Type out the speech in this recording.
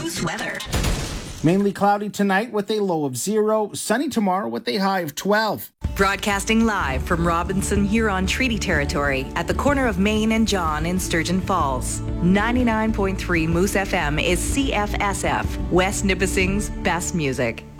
Moose weather. Mainly cloudy tonight with a low of 0. Sunny tomorrow with a high of 12. Broadcasting live from Robinson Huron Treaty Territory at the corner of Main and John in Sturgeon Falls. 99.3 Moose FM is CFSF, West Nipissing's best music.